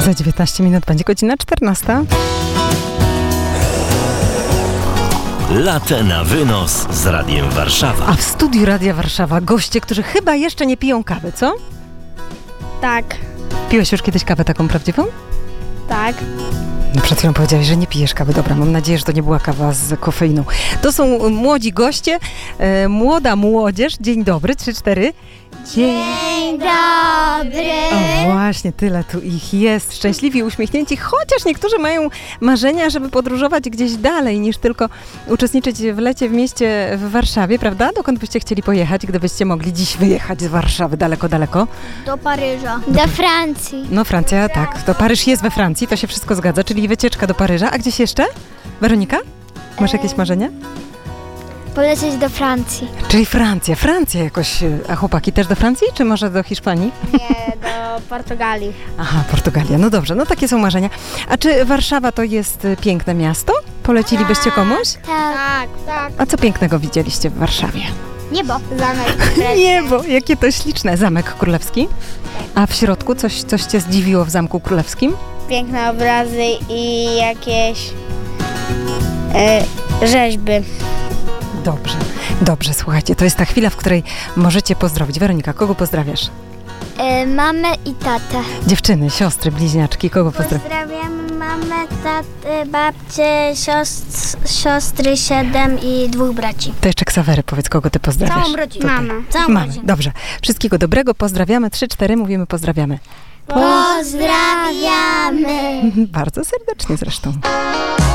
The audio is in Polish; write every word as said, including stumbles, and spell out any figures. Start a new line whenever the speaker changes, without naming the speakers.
Za dziewiętnaście minut będzie godzina czternasta.
Latte na wynos z Radiem Warszawa.
A w studiu Radia Warszawa goście, którzy chyba jeszcze nie piją kawy, co?
Tak,
Piłeś już kiedyś kawę taką prawdziwą?
tak.
No przed chwilą powiedziałeś, że nie pijesz kawy. Dobra, mam nadzieję, że to nie była kawa z kofeiną. To są młodzi goście, e, młoda młodzież. Dzień dobry, trzy, cztery.
Dzień dobry.
O właśnie, tyle tu ich jest. Szczęśliwi, uśmiechnięci, chociaż niektórzy mają marzenia, żeby podróżować gdzieś dalej niż tylko uczestniczyć w lecie w mieście w Warszawie, prawda? Dokąd byście chcieli pojechać, gdybyście mogli dziś wyjechać z Warszawy daleko, daleko?
Do Paryża. Do Francji.
No Francja, tak. To Paryż jest we Francji, to się wszystko zgadza, czyli wycieczka do Paryża. A gdzieś jeszcze? Weronika? Masz jakieś marzenia?
Polecieć do Francji.
Czyli Francja, Francja jakoś. A chłopaki też do Francji, czy może do Hiszpanii?
Nie, do Portugalii.
Aha, Portugalia. No dobrze, no takie są marzenia. A czy Warszawa to jest y, piękne miasto? Polecilibyście komuś?
Tak, tak.
A co pięknego widzieliście w Warszawie?
Niebo. Zamek.
Niebo, jakie to śliczne. Zamek Królewski. A w środku coś, coś cię zdziwiło w Zamku Królewskim?
Piękne obrazy i jakieś e, rzeźby.
Dobrze, dobrze, słuchajcie, to jest ta chwila, w której możecie pozdrowić. Weronika, kogo pozdrawiasz?
E, mamę i tatę.
Dziewczyny, siostry, bliźniaczki, kogo pozdrawiasz?
Pozdrawiam mamę, tatę, babcię, siostr, siostry, siedem i dwóch braci.
To jeszcze Ksawery, powiedz, kogo ty pozdrawiasz?
Całą rodzinę.
Tutaj.
Mamę. Całą
Mamy,
rodzinę.
dobrze. Wszystkiego dobrego, pozdrawiamy. Trzy, cztery, mówimy pozdrawiamy.
Pozdrawiamy.
Bardzo serdecznie zresztą.